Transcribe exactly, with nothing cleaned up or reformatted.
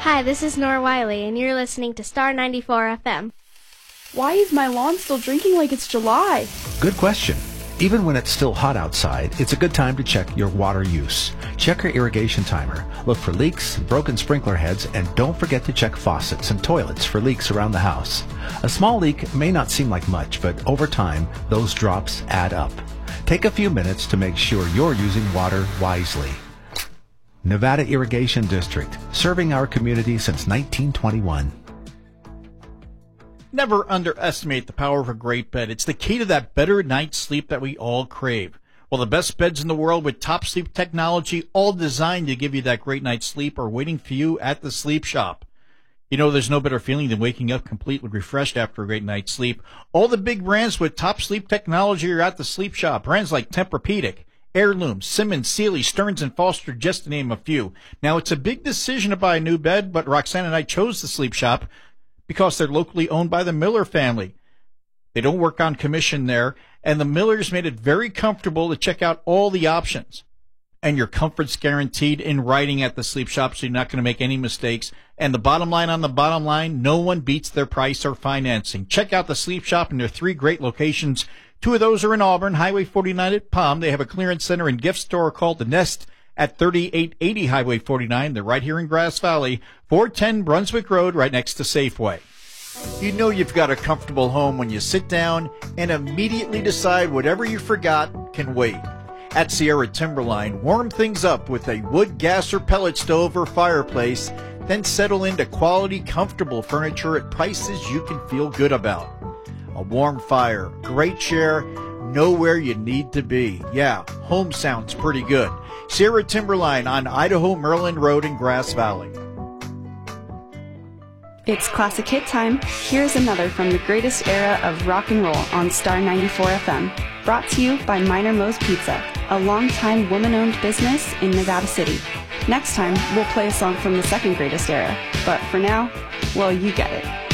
Hi, this is Nora Wiley, and you're listening to Star ninety-four F M. Why is my lawn still drinking like it's July? Good question. Even when it's still hot outside, it's a good time to check your water use. Check your irrigation timer. Look for leaks, broken sprinkler heads, and don't forget to check faucets and toilets for leaks around the house. A small leak may not seem like much, but over time, those drops add up. Take a few minutes to make sure you're using water wisely. Nevada Irrigation District, serving our community since nineteen twenty-one. Never underestimate the power of a great bed. It's the key to that better night's sleep that we all crave. Well, the best beds in the world with top sleep technology, all designed to give you that great night's sleep, are waiting for you at the Sleep Shop. You know, there's no better feeling than waking up completely refreshed after a great night's sleep. All the big brands with top sleep technology are at the Sleep Shop. Brands like Tempur-Pedic, Heirloom, Simmons, Sealy, Stearns and Foster, just to name a few. Now, it's a big decision to buy a new bed, but Roxanne and I chose the Sleep Shop because they're locally owned by the Miller family. They don't work on commission there, and the Millers made it very comfortable to check out all the options. And your comfort's guaranteed in writing at the Sleep Shop, so you're not going to make any mistakes. And the bottom line on the bottom line, no one beats their price or financing. Check out the Sleep Shop in their three great locations. Two of those are in Auburn, Highway forty-nine at Palm. They have a clearance center and gift store called The Nest at thirty-eight eighty Highway forty-nine. They're right here in Grass Valley, four ten Brunswick Road, right next to Safeway. You know you've got a comfortable home when you sit down and immediately decide whatever you forgot can wait. At Sierra Timberline, warm things up with a wood, gas, or pellet stove or fireplace, then settle into quality, comfortable furniture at prices you can feel good about. A warm fire, great chair, nowhere you need to be. Yeah, home sounds pretty good. Sierra Timberline on Idaho Maryland Road in Grass Valley. It's classic hit time. Here's another from the greatest era of rock and roll on Star ninety-four F M. Brought to you by Minor Moe's Pizza, a longtime woman-owned business in Nevada City. Next time, we'll play a song from the second greatest era. But for now, well, you get it.